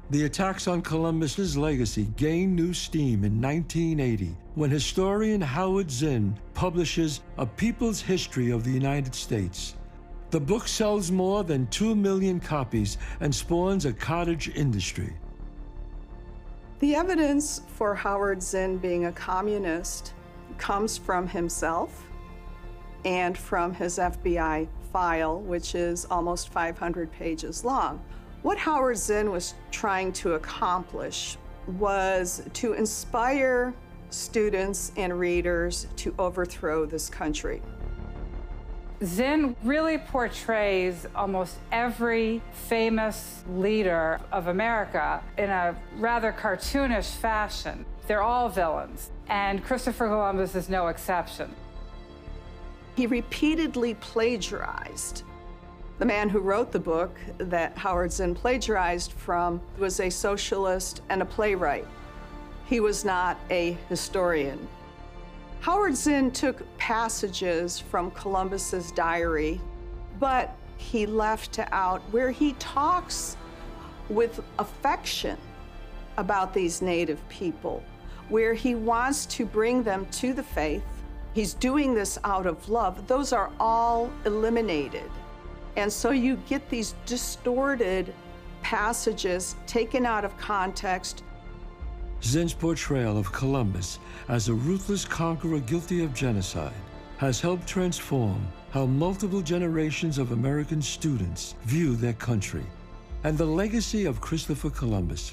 The attacks on Columbus's legacy gained new steam in 1980 when historian Howard Zinn publishes A People's History of the United States. The book sells more than 2 million copies and spawns a cottage industry. The evidence for Howard Zinn being a communist comes from himself and from his FBI file, which is almost 500 pages long. What Howard Zinn was trying to accomplish was to inspire students and readers to overthrow this country. Zinn really portrays almost every famous leader of America in a rather cartoonish fashion. They're all villains, and Christopher Columbus is no exception. He repeatedly plagiarized. The man who wrote the book that Howard Zinn plagiarized from was a socialist and a playwright. He was not a historian. Howard Zinn took passages from Columbus's diary, but he left out where he talks with affection about these native people, where he wants to bring them to the faith. He's doing this out of love. Those are all eliminated. And so you get these distorted passages taken out of context. Zinn's portrayal of Columbus as a ruthless conqueror guilty of genocide has helped transform how multiple generations of American students view their country and the legacy of Christopher Columbus.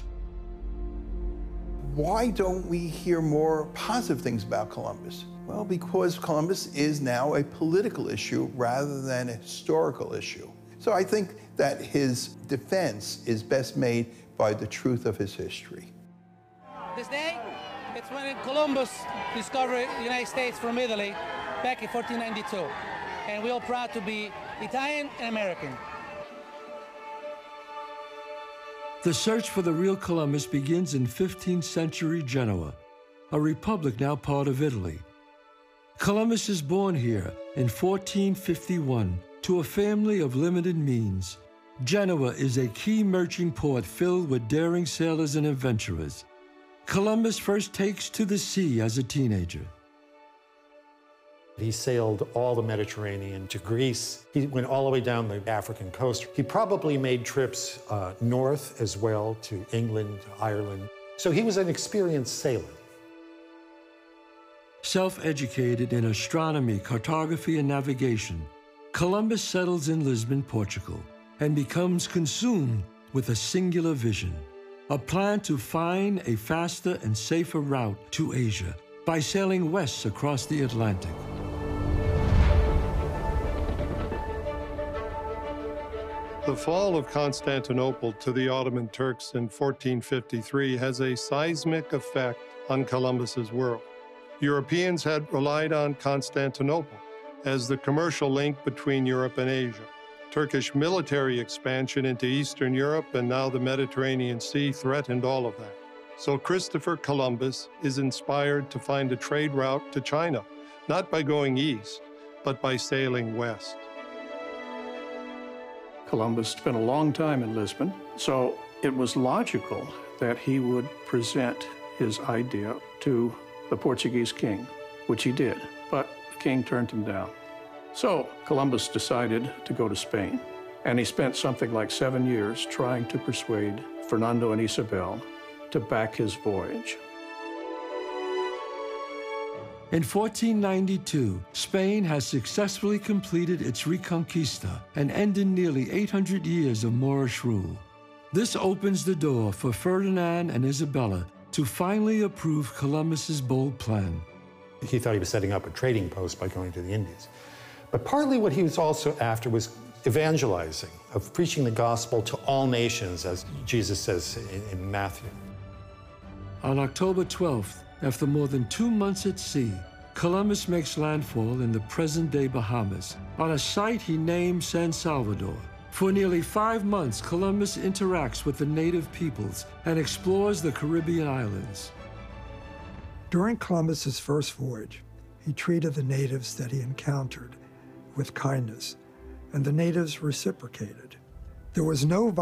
Why don't we hear more positive things about Columbus? Well, because Columbus is now a political issue rather than a historical issue. So I think that his defense is best made by the truth of his history. This day, it's when Columbus discovered the United States from Italy back in 1492. And we're all proud to be Italian and American. The search for the real Columbus begins in 15th century Genoa, a republic now part of Italy. Columbus is born here in 1451 to a family of limited means. Genoa is a key merchant port filled with daring sailors and adventurers. Columbus first takes to the sea as a teenager. He sailed all the Mediterranean to Greece. He went all the way down the African coast. He probably made trips north as well to England, Ireland. So he was an experienced sailor. Self-educated in astronomy, cartography, and navigation, Columbus settles in Lisbon, Portugal, and becomes consumed with a singular vision, a plan to find a faster and safer route to Asia by sailing west across the Atlantic. The fall of Constantinople to the Ottoman Turks in 1453 has a seismic effect on Columbus's world. Europeans had relied on Constantinople as the commercial link between Europe and Asia. Turkish military expansion into Eastern Europe and now the Mediterranean Sea threatened all of that. So Christopher Columbus is inspired to find a trade route to China, not by going east, but by sailing west. Columbus spent a long time in Lisbon, so it was logical that he would present his idea to the Portuguese king, which he did, but the king turned him down. So Columbus decided to go to Spain, and he spent something like 7 years trying to persuade Fernando and Isabel to back his voyage. In 1492, Spain has successfully completed its Reconquista and ended nearly 800 years of Moorish rule. This opens the door for Ferdinand and Isabella to finally approve Columbus's bold plan. He thought he was setting up a trading post by going to the Indies. But partly what he was also after was evangelizing, of preaching the gospel to all nations, as Jesus says in Matthew. On October 12th, after more than 2 months at sea, Columbus makes landfall in the present-day Bahamas, on a site he named San Salvador. For nearly 5 months, Columbus interacts with the native peoples and explores the Caribbean islands. During Columbus's first voyage, he treated the natives that he encountered with kindness, and the natives reciprocated. There was no